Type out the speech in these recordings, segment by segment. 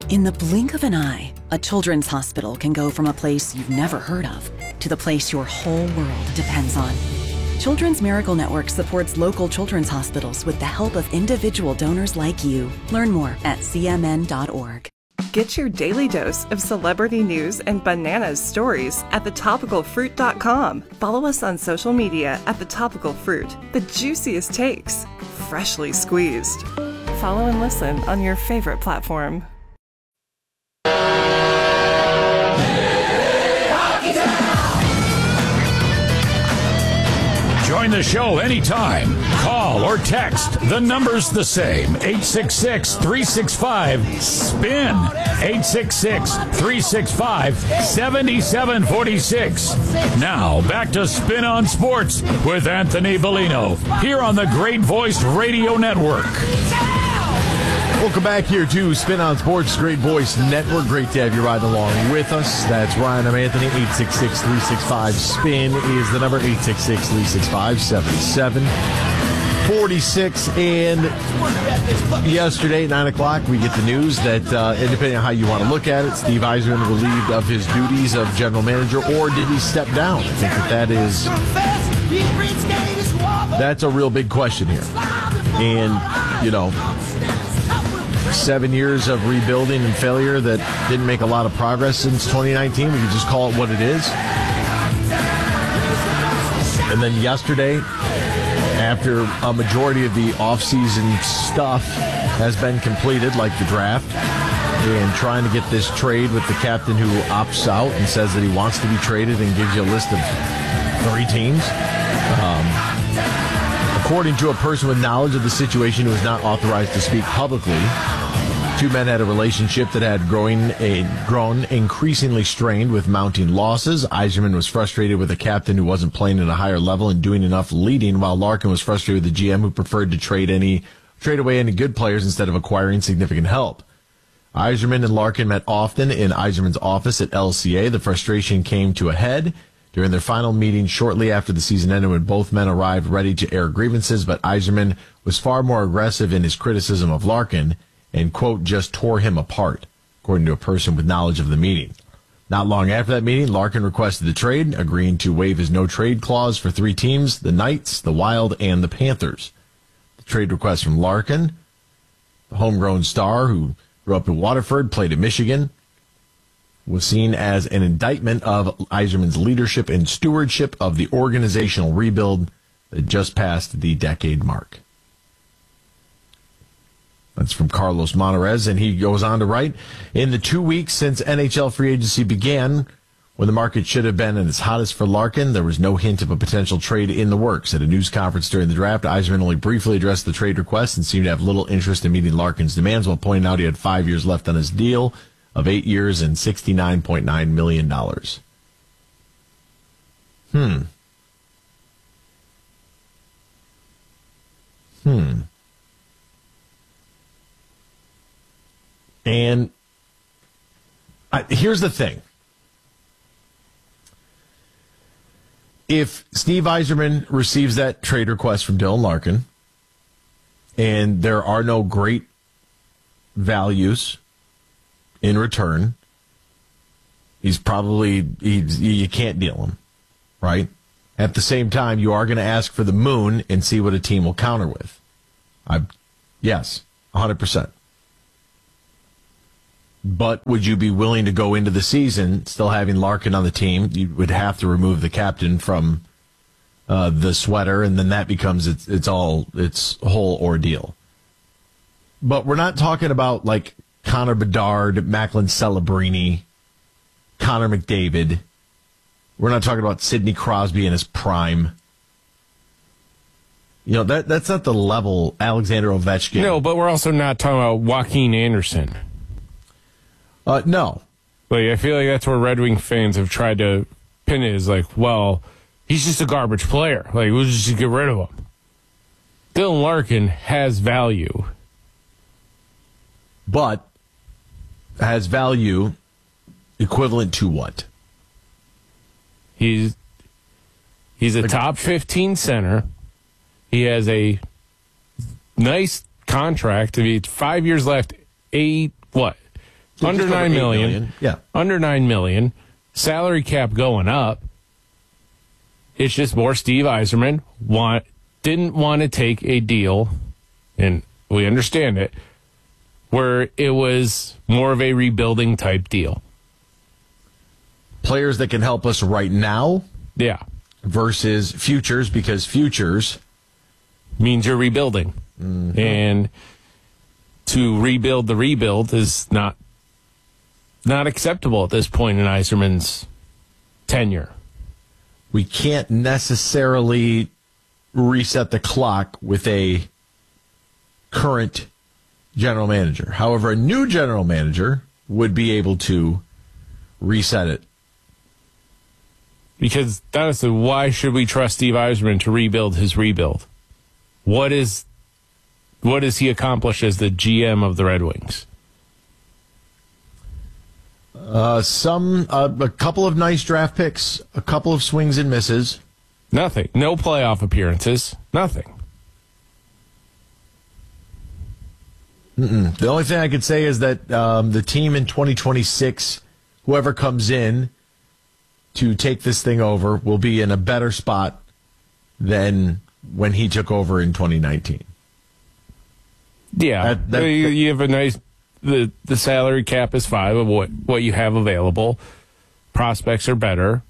In the blink of an eye, a children's hospital can go from a place you've never heard of to the place your whole world depends on. Children's Miracle Network supports local children's hospitals with the help of individual donors like you. Learn more at cmn.org. Get your daily dose of celebrity news and bananas stories at thetopicalfruit.com. Follow us on social media at thetopicalfruit. The juiciest takes, freshly squeezed. Follow and listen on your favorite platform. Join the show anytime. Call or text. The number's the same. 866-365-SPIN. 866-365-7746. Now, back to Spin on Sports with Anthony Bellino. Here on the Great Voice Radio Network. Welcome back here to Spin on Sports, Great Voice Network. Great to have you riding along with us. That's Ryan. I'm Anthony. 866-365-SPIN is the number. 866-365-7746. And yesterday at 9 o'clock, we get the news that, depending on how you want to look at it, Steve Yzerman relieved of his duties of general manager, or did he step down? I think that's a real big question here. And, 7 years of rebuilding and failure that didn't make a lot of progress since 2019. We could just call it what it is. And then yesterday, after a majority of the offseason stuff has been completed, like the draft, and trying to get this trade with the captain who opts out and says that he wants to be traded and gives you a list of 3 teams. According to a person with knowledge of the situation who is not authorized to speak publicly, 2 men had a relationship that had grown increasingly strained with mounting losses. Yzerman was frustrated with a captain who wasn't playing at a higher level and doing enough leading, while Larkin was frustrated with the GM who preferred to trade away any good players instead of acquiring significant help. Yzerman and Larkin met often in Yzerman's office at LCA. The frustration came to a head during their final meeting shortly after the season ended, when both men arrived ready to air grievances, but Yzerman was far more aggressive in his criticism of Larkin and, quote, just tore him apart, according to a person with knowledge of the meeting. Not long after that meeting, Larkin requested the trade, agreeing to waive his no-trade clause for 3 teams, the Knights, the Wild, and the Panthers. The trade request from Larkin, the homegrown star who grew up in Waterford, played at Michigan, was seen as an indictment of Yzerman's leadership and stewardship of the organizational rebuild that just passed the decade mark. That's from Carlos Monarez, and he goes on to write, in the 2 weeks since NHL free agency began, when the market should have been at its hottest for Larkin, there was no hint of a potential trade in the works. At a news conference during the draft, Yzerman only briefly addressed the trade request and seemed to have little interest in meeting Larkin's demands, while pointing out he had 5 years left on his deal of 8 years and $69.9 million. And here's the thing. If Steve Yzerman receives that trade request from Dylan Larkin, and there are no great values in return, you can't deal him, right? At the same time, you are going to ask for the moon and see what a team will counter with. Yes, 100%. But would you be willing to go into the season still having Larkin on the team? You would have to remove the captain from the sweater, and then that becomes its whole ordeal. But we're not talking about like Connor Bedard, Macklin Celebrini, Connor McDavid. We're not talking about Sidney Crosby in his prime. That's not the level Alexander Ovechkin. No, but we're also not talking about Joaquin Anderson. No. I feel like that's where Red Wing fans have tried to pin it, is like, well, he's just a garbage player. We'll just get rid of him. Dylan Larkin has value. But has value equivalent to what? He's a top 15 center. He has a nice contract. 5 years left. Under Just over $9 $8 million. Yeah. Under $9 million. Salary cap going up. It's just more Steve Yzerman didn't want to take a deal, and we understand it, where it was more of a rebuilding type deal. Players that can help us right now Yeah. versus futures, because futures Means you're rebuilding. Mm-hmm. And to rebuild the rebuild is not acceptable at this point in Yzerman's tenure. we can't necessarily reset the clock with a current general manager. However, a new general manager would be able to reset it. Because honestly, why should we trust Steve Yzerman to rebuild his rebuild? What does he accomplish as the GM of the Red Wings? A couple of nice draft picks, a couple of swings and misses. Nothing. No playoff appearances. Nothing. The only thing I could say is that the team in 2026, whoever comes in to take this thing over, will be in a better spot than when he took over in 2019. Yeah, you have a nice. The salary cap is 5 of what you have available. Prospects are better,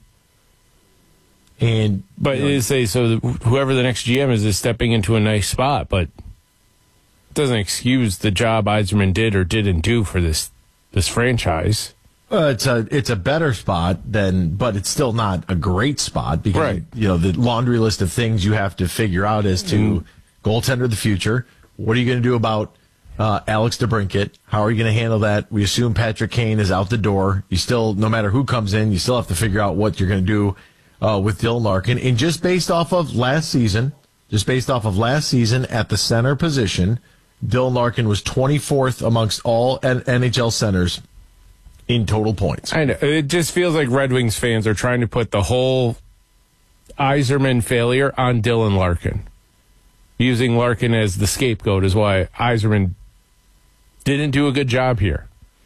but it is so whoever the next GM is stepping into a nice spot, but it doesn't excuse the job Yzerman did or didn't do for this franchise. It's a better spot but it's still not a great spot because right. The laundry list of things you have to figure out as to goaltender of the future. What are you going to do about Alex DeBrincat? How are you going to handle that? We assume Patrick Kane is out the door. You still, no matter who comes in, you still have to figure out what you're going to do with Dylan Larkin. And just based off of last season at the center position, Dylan Larkin was 24th amongst all NHL centers in total points. I know. It just feels like Red Wings fans are trying to put the whole Yzerman failure on Dylan Larkin. Using Larkin as the scapegoat is why Yzerman didn't do a good job here.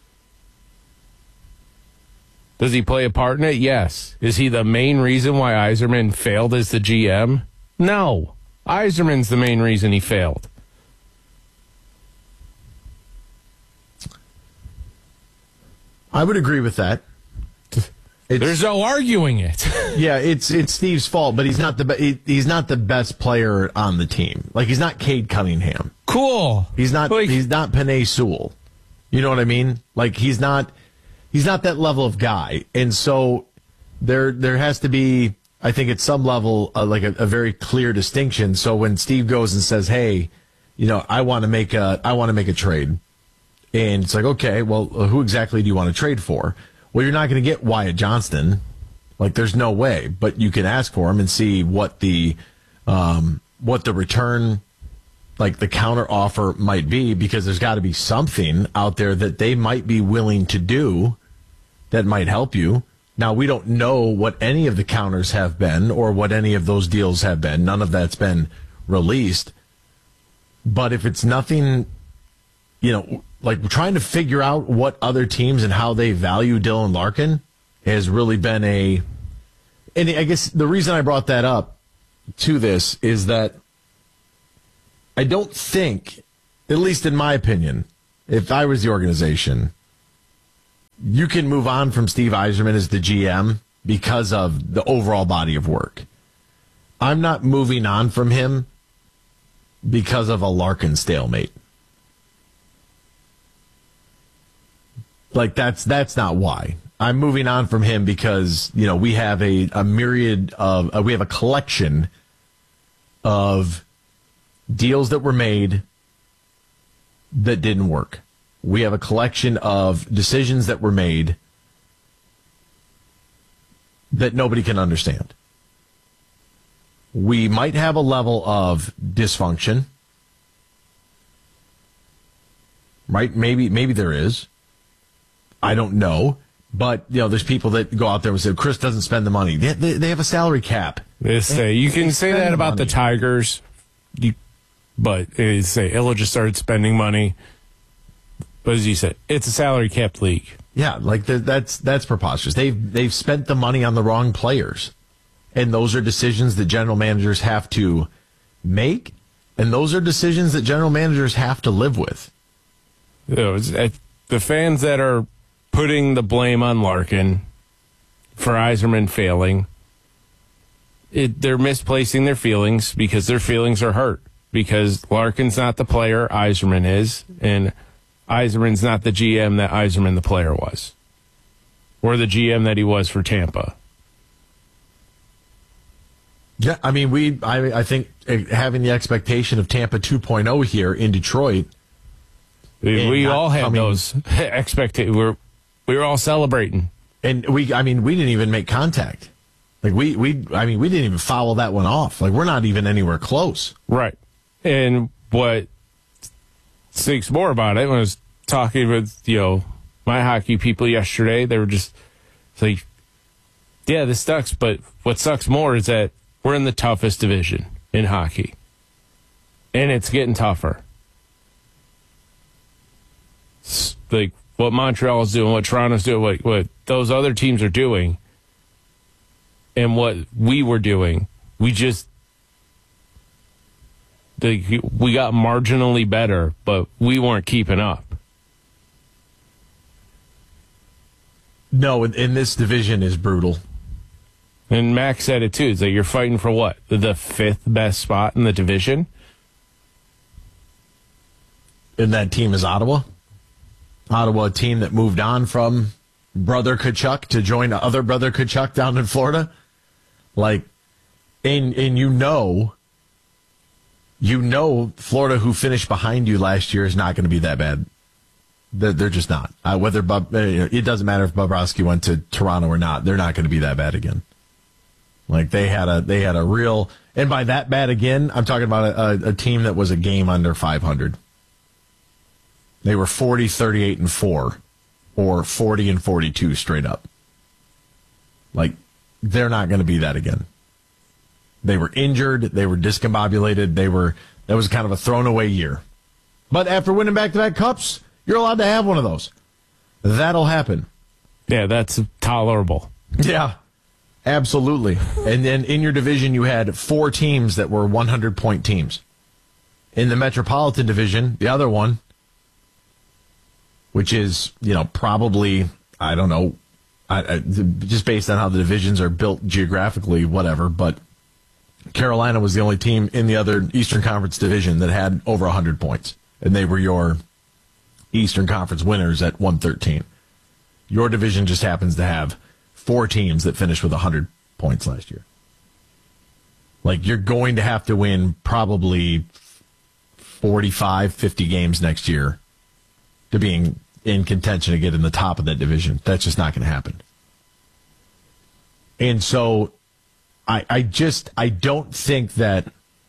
Does he play a part in it? Yes. Is he the main reason why Yzerman failed as the GM? No. Yzerman's the main reason he failed. I would agree with that. There's no arguing it. Yeah, it's Steve's fault, but he's not the best player on the team. Like, he's not Cade Cunningham. Cool. He's not Penei Sewell. You know what I mean? Like, he's not that level of guy. And so there has to be, I think at some level, like a very clear distinction. So when Steve goes and says, "Hey, I want to make a trade," and it's like, okay, well, who exactly do you want to trade for? Well, you're not going to get Wyatt Johnston. Like, there's no way. But you can ask for him and see what the return, like the counter offer might be, because there's got to be something out there that they might be willing to do that might help you. Now, we don't know what any of the counters have been or what any of those deals have been. None of that's been released. But if it's nothing, like trying to figure out what other teams and how they value Dylan Larkin has really been and I guess the reason I brought that up to this is that I don't think, at least in my opinion, if I was the organization, you can move on from Steve Yzerman as the GM because of the overall body of work. I'm not moving on from him because of a Larkin stalemate. Like, that's not why. I'm moving on from him because, we have a myriad of, we have a collection of deals that were made that didn't work. We have a collection of decisions that were made that nobody can understand. We might have a level of dysfunction, right? Maybe there is. I don't know. But, there's people that go out there and say, Chris doesn't spend the money. They have a salary cap. You can say that about the Tigers, but say Illa just started spending money. But as you said, it's a salary capped league. Yeah, like that's preposterous. They've spent the money on the wrong players, and those are decisions that general managers have to make, and those are decisions that general managers have to live with. The fans that are putting the blame on Larkin for Yzerman failing, they're misplacing their feelings because their feelings are hurt. Because Larkin's not the player Yzerman is, and Yzerman's not the GM that Yzerman the player was, or the GM that he was for Tampa. Yeah, I mean, I think having the expectation of Tampa 2.0 here in Detroit. We all had those expectations. We were all celebrating. And we didn't even make contact. Like we didn't even foul that one off. Like we're not even anywhere close. Right. And what stinks more about it, when I was talking with, my hockey people yesterday, they were just like, yeah, this sucks, but what sucks more is that we're in the toughest division in hockey. And it's getting tougher. It's like what Montreal's doing, what Toronto's doing, what those other teams are doing, and what we were doing, we got marginally better, but we weren't keeping up. No, in this division is brutal. And Max said it too. It's like you're fighting for what? The fifth best spot in the division? And that team is Ottawa. Ottawa, a team that moved on from Brother Tkachuk to join other Brother Tkachuk down in Florida. Like, and Florida, who finished behind you last year, is not going to be that bad. They're just not. It doesn't matter if Bobrovsky went to Toronto or not. They're not going to be that bad again. Like they had a real, and by that bad again, I'm talking about a team that was a game under 500. They were 40, 38, and 4, or 40 and 42 straight up. Like they're not going to be that again. They were injured. They were discombobulated. That was kind of a thrown away year. But after winning back-to-back cups, you're allowed to have one of those. That'll happen. Yeah, that's tolerable. Yeah, absolutely. And then in your division, you had 4 teams that were 100-point teams. In the Metropolitan Division, the other one, which is, probably, I don't know, just based on how the divisions are built geographically, whatever, but Carolina was the only team in the other Eastern Conference division that had over 100 points, and they were your Eastern Conference winners at 113. Your division just happens to have 4 teams that finished with 100 points last year. Like, you're going to have to win probably 45, 50 games next year to being in contention to get in the top of that division. That's just not going to happen. And so I don't think that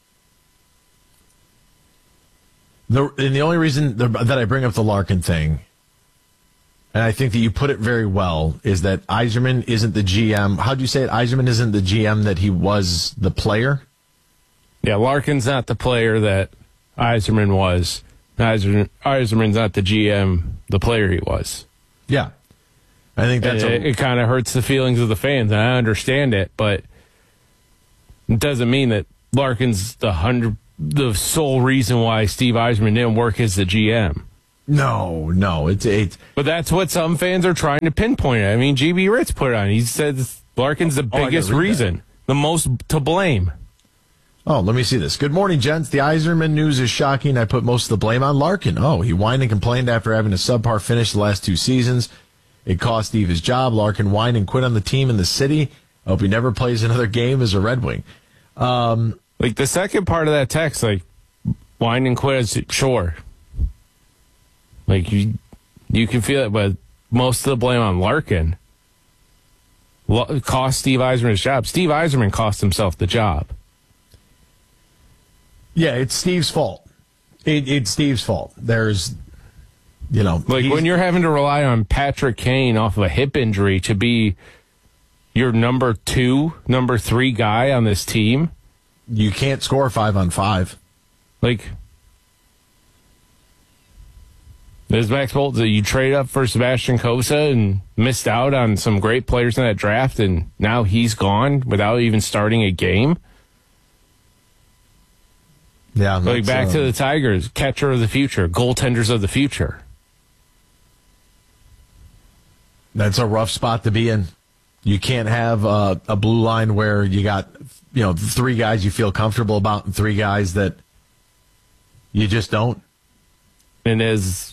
the only reason that I bring up the Larkin thing, and I think that you put it very well, is that Yzerman isn't the GM. How'd you say it? Yzerman isn't the GM that he was the player? Yeah, Larkin's not the player that Yzerman was. Yzerman's not the GM, the player he was. Yeah. I think that's it kind of hurts the feelings of the fans, and I understand it, but it doesn't mean that Larkin's the sole reason why Steve Yzerman didn't work as the GM. No, it's. But that's what some fans are trying to pinpoint it. I mean, GB Ritz put it on. He said Larkin's the biggest reason, the most to blame. Oh, let me see this. Good morning, gents. The Yzerman news is shocking. I put most of the blame on Larkin. Oh, he whined and complained after having a subpar finish the last 2 seasons. It cost Steve his job. Larkin whined and quit on the team in the city. I hope he never plays another game as a Red Wing. Like the second part of that text, like whined and quit, sure. Like you can feel it, but most of the blame on Larkin cost Steve Yzerman his job. Steve Yzerman cost himself the job. Yeah, it's Steve's fault. It's Steve's fault. There's, like when you're having to rely on Patrick Kane off of a hip injury to be your number 2, number 3 guy on this team. You can't score 5-on-5. Like, Is Max Bolt that you trade up for Sebastian Cosa and missed out on some great players in that draft, and now he's gone without even starting a game? Yeah, like back to the Tigers, catcher of the future, goaltenders of the future. That's a rough spot to be in. You can't have a blue line where you got, 3 guys you feel comfortable about and 3 guys that you just don't. And as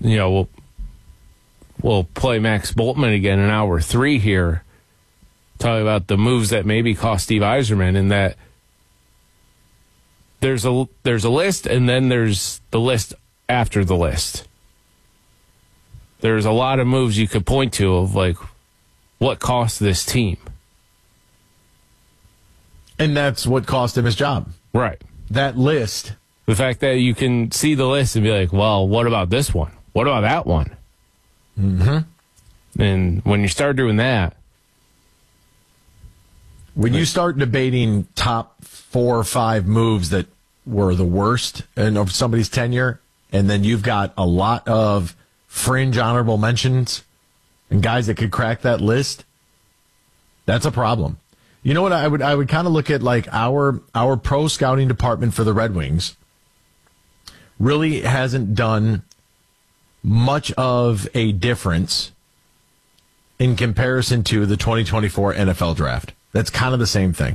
we'll play Max Boltman again in hour 3 here, talking about the moves that maybe cost Steve Yzerman, and that there's a list, and then there's the list after the list. There's a lot of moves you could point to of like what cost this team. And that's what cost him his job. Right. That list. The fact that you can see the list and be like, well, what about this one? What about that one? Mm-hmm. And when you start doing that. When you start debating top 4 or 5 moves that were the worst of somebody's tenure, and then you've got a lot of fringe honorable mentions and guys that could crack that list, that's a problem. You know what? I would kind of look at like our pro scouting department for the Red Wings really hasn't done much of a difference in comparison to the 2024 NFL draft. That's kind of the same thing.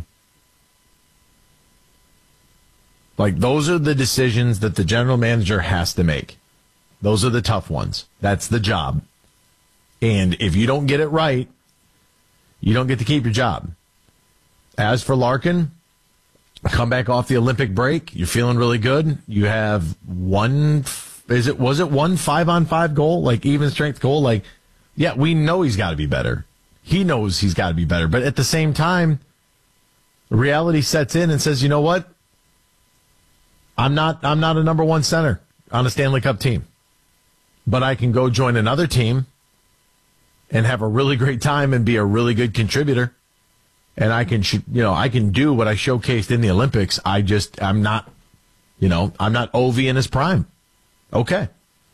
Like, those are the decisions that the general manager has to make. Those are the tough ones. That's the job. And if you don't get it right, you don't get to keep your job. As for Larkin, come back off the Olympic break. You're feeling really good. You have was it 1 5-on-5 goal? Like, even strength goal? Like, yeah, we know he's got to be better. He knows he's got to be better. But at the same time, reality sets in and says, you know what? I'm not a number 1 center on a Stanley Cup team. But I can go join another team and have a really great time and be a really good contributor. And I can do what I showcased in the Olympics. I'm not Ovi in his prime. Okay.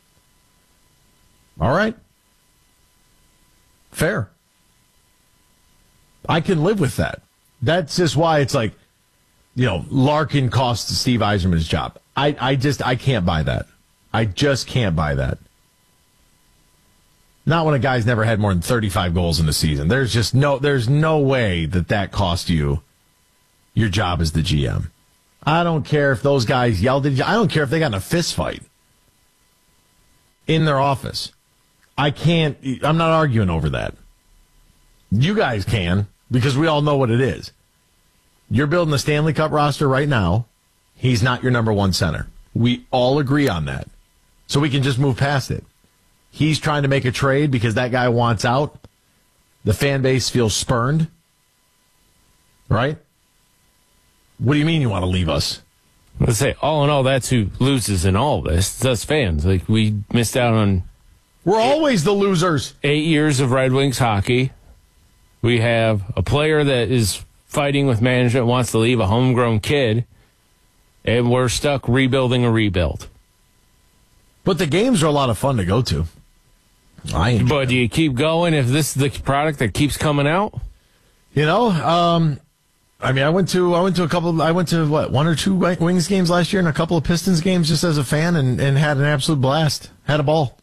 All right. Fair. I can live with that. That's just why it's like, Larkin cost Steve Yzerman his job. I can't buy that. I just can't buy that. Not when a guy's never had more than 35 goals in the season. There's no way that cost you your job as the GM. I don't care if those guys yelled at you. I don't care if they got in a fist fight in their office. I'm not arguing over that. You guys can, because we all know what it is. You're building the Stanley Cup roster right now. He's not your number 1 center. We all agree on that. So we can just move past it. He's trying to make a trade because that guy wants out. The fan base feels spurned. Right? What do you mean you want to leave us? Let's say, all in all, that's who loses in all this. It's us fans. Like, we missed out on... We're always the losers. 8 years of Red Wings hockey. We have a player that is fighting with management, wants to leave, a homegrown kid, and we're stuck rebuilding a rebuild. But the games are a lot of fun to go to. But do you keep going if this is the product that keeps coming out? I went to 1 or 2 Wings games last year and a couple of Pistons games just as a fan and had an absolute blast. Had a ball.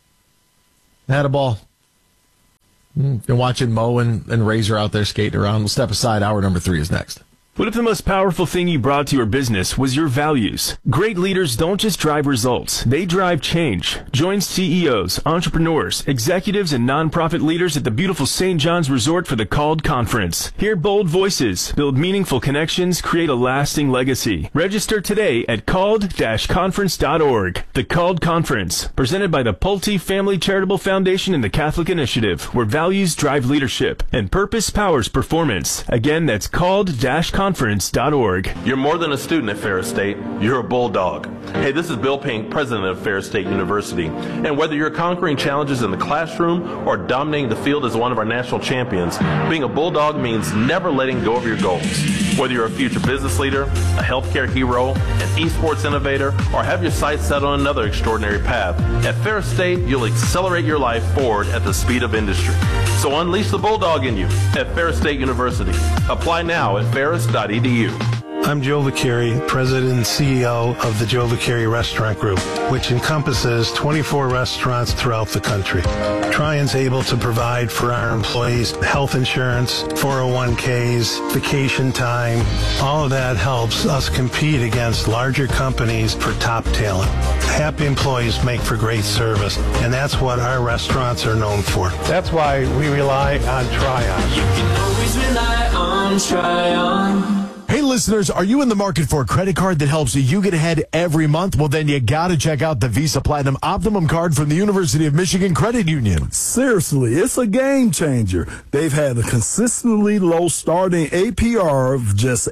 Been watching Mo and Razor out there skating around. We'll step aside. Hour number 3 is next. What if the most powerful thing you brought to your business was your values? Great leaders don't just drive results, they drive change. Join CEOs, entrepreneurs, executives, and nonprofit leaders at the beautiful St. John's Resort for the Called Conference. Hear bold voices, build meaningful connections, create a lasting legacy. Register today at called-conference.org. The Called Conference, presented by the Pulte Family Charitable Foundation and the Catholic Initiative, where values drive leadership and purpose powers performance. Again, that's called-conference.org. ferrisstateconference.org. You're more than a student at Ferris State. You're a bulldog. Hey, this is Bill Pink, president of Ferris State University. And whether you're conquering challenges in the classroom or dominating the field as one of our national champions, being a bulldog means never letting go of your goals. Whether you're a future business leader, a healthcare hero, an esports innovator, or have your sights set on another extraordinary path, at Ferris State, you'll accelerate your life forward at the speed of industry. So unleash the bulldog in you at Ferris State University. Apply now at ferris.edu. I'm Joe Vacari, President and CEO of the Joe Vacari Restaurant Group, which encompasses 24 restaurants throughout the country. Trian's able to provide for our employees health insurance, 401ks, vacation time. All of that helps us compete against larger companies for top talent. Happy employees make for great service, and that's what our restaurants are known for. That's why we rely on Trion. You can always rely on Trion. Hey listeners, are you in the market for a credit card that helps you get ahead every month? Well, then you got to check out the Visa Platinum Optimum card from the University of Michigan Credit Union. Seriously, it's a game changer. They've had a consistently low starting APR of just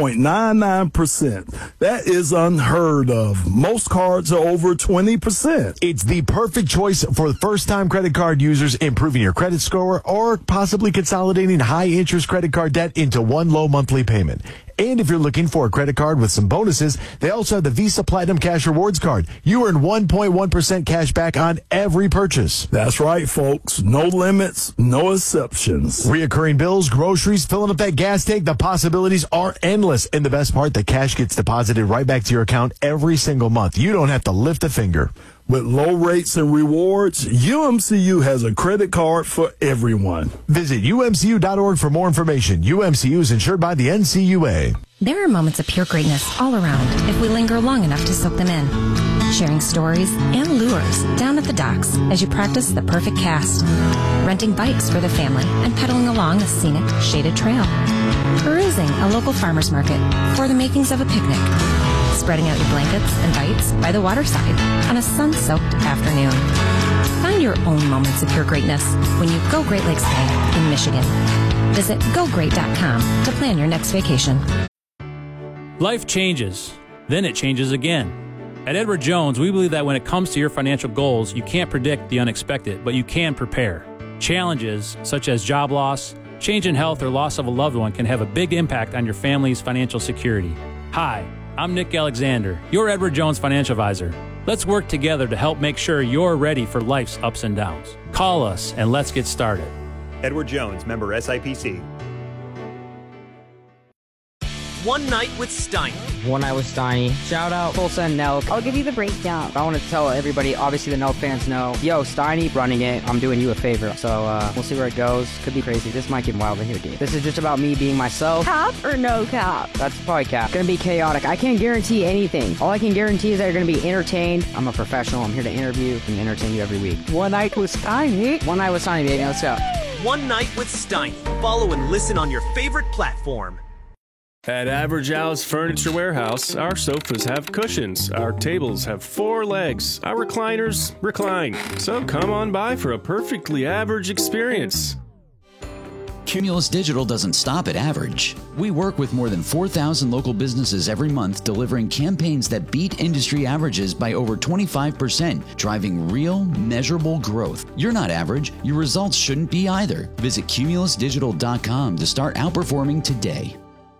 8.99%. That is unheard of. Most cards are over 20%. It's the perfect choice for first-time credit card users, improving your credit score or possibly consolidating high-interest credit card debt into one low monthly payment. And if you're looking for a credit card with some bonuses, they also have the Visa Platinum Cash Rewards card. You earn 1.1% cash back on every purchase. That's right, folks. No limits, no exceptions. Reoccurring bills, groceries, filling up that gas tank, the possibilities are endless. And the best part, the cash gets deposited right back to your account every single month. You don't have to lift a finger. With low rates and rewards, UMCU has a credit card for everyone. Visit UMCU.org for more information. UMCU is insured by the NCUA. There are moments of pure greatness all around if we linger long enough to soak them in. Sharing stories and lures down at the docks as you practice the perfect cast. Renting bikes for the family and pedaling along a scenic, shaded trail. Perusing a local farmer's market for the makings of a picnic. Spreading out your blankets and bites by the waterside on a sun-soaked afternoon. Find your own moments of pure greatness when you go Great Lakes Bay in Michigan. Visit GoGreat.com to plan your next vacation. Life changes, then it changes again. At Edward Jones, we believe that when it comes to your financial goals, you can't predict the unexpected, but you can prepare. Challenges such as job loss, change in health, or loss of a loved one can have a big impact on your family's financial security. Hi, I'm Nick Alexander, your Edward Jones financial advisor. Let's work together to help make sure you're ready for life's ups and downs. Call us and let's get started. Edward Jones, member SIPC. One Night with Steiny. One Night with Steiny. Shout out Tulsa and Nelk. I'll give you the breakdown. I want to tell everybody, obviously the Nelk fans know, yo, Steiny running it. I'm doing you a favor. So we'll see where it goes. Could be crazy. This might get wild in here, dude. This is just about me being myself. Cap or no cap? That's probably cap. Gonna be chaotic. I can't guarantee anything. All I can guarantee is that you're gonna be entertained. I'm a professional. I'm here to interview and entertain you every week. One Night with Steiny. One Night with Steiny, baby. Let's go. One Night with Steiny. Follow and listen on your favorite platform. At Average Al's Furniture Warehouse, our sofas have cushions, our tables have 4 legs, our recliners recline. So come on by for a perfectly average experience. Cumulus Digital doesn't stop at average. We work with more than 4,000 local businesses every month, delivering campaigns that beat industry averages by over 25%, driving real, measurable growth. You're not average. Your results shouldn't be either. Visit cumulusdigital.com to start outperforming today.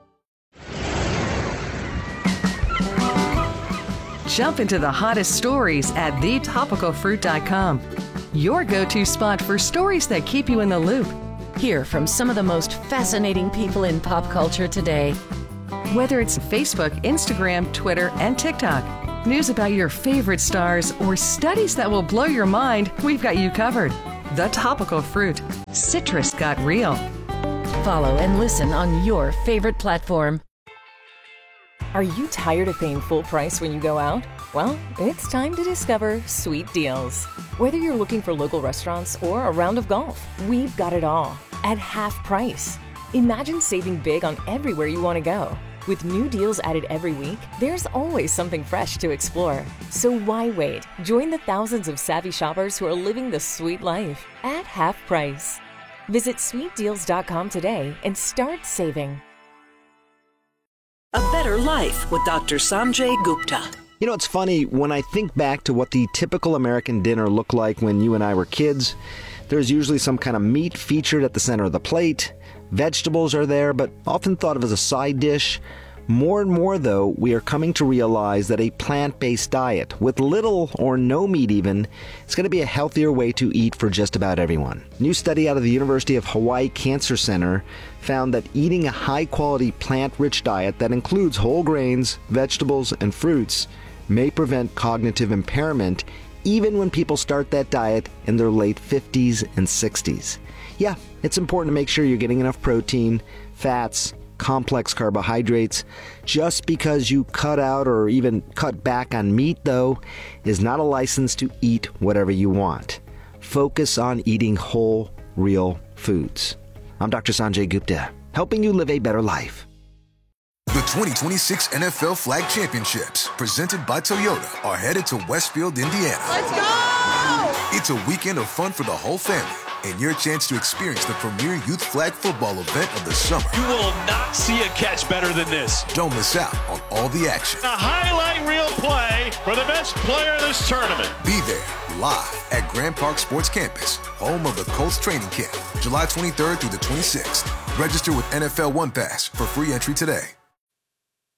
Jump into the hottest stories at thetopicalfruit.com. Your go-to spot for stories that keep you in the loop. Hear from some of the most fascinating people in pop culture today. Whether it's Facebook, Instagram, Twitter, and TikTok, news about your favorite stars, or studies that will blow your mind, we've got you covered. The Topical Fruit. Citrus got real. Follow and listen on your favorite platform. Are you tired of paying full price when you go out? Well, it's time to discover Sweet Deals. Whether you're looking for local restaurants or a round of golf, we've got it all at half price. Imagine saving big on everywhere you want to go. With new deals added every week, there's always something fresh to explore. So why wait? Join the thousands of savvy shoppers who are living the sweet life at half price. Visit sweetdeals.com today and start saving. A Better Life with Dr. Sanjay Gupta. You know, it's funny, when I think back to what the typical American dinner looked like when you and I were kids, there's usually some kind of meat featured at the center of the plate. Vegetables are there, but often thought of as a side dish. More and more, though, we are coming to realize that a plant-based diet, with little or no meat even, is going to be a healthier way to eat for just about everyone. A new study out of the University of Hawaii Cancer Center found that eating a high-quality plant-rich diet that includes whole grains, vegetables, and fruits may prevent cognitive impairment even when people start that diet in their late 50s and 60s. Yeah, it's important to make sure you're getting enough protein, fats, complex carbohydrates. Just because you cut out or even cut back on meat, though, is not a license to eat whatever you want. Focus on eating whole, real foods. I'm Dr. Sanjay Gupta, helping you live a better life. The 2026 NFL Flag Championships, presented by Toyota, are headed to Westfield, Indiana. Let's go! It's a weekend of fun for the whole family, and your chance to experience the premier youth flag football event of the summer. You will not see a catch better than this. Don't miss out on all the action. A highlight reel play for the best player of this tournament. Be there, live at Grand Park Sports Campus, home of the Colts training camp, July 23rd through the 26th. Register with NFL One Pass for free entry today.